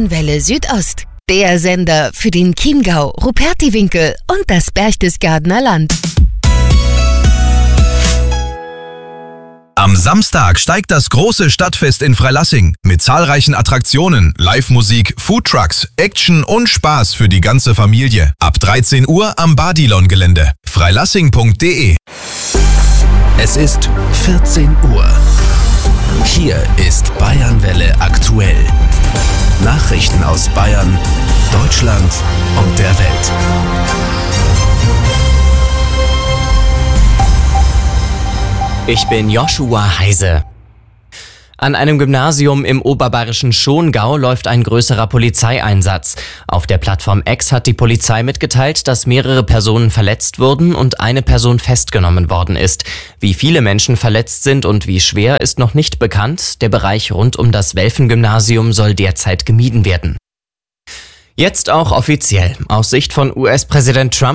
Bayernwelle Südost. Der Sender für den Chiemgau, Rupertiwinkel und das Berchtesgadener Land. Am Samstag steigt das große Stadtfest in Freilassing mit zahlreichen Attraktionen, Live-Musik, Foodtrucks, Action und Spaß für die ganze Familie. Ab 13 Uhr am Badilon-Gelände. freilassing.de. Es ist 14 Uhr. Hier ist Bayernwelle aktuell. Nachrichten aus Bayern, Deutschland und der Welt. Ich bin Joshua Heise. An einem Gymnasium im oberbayerischen Schongau läuft ein größerer Polizeieinsatz. Auf der Plattform X hat die Polizei mitgeteilt, dass mehrere Personen verletzt wurden und eine Person festgenommen worden ist. Wie viele Menschen verletzt sind und wie schwer, ist noch nicht bekannt. Der Bereich rund um das Welfen-Gymnasium soll derzeit gemieden werden. Jetzt auch offiziell. Aus Sicht von US-Präsident Trump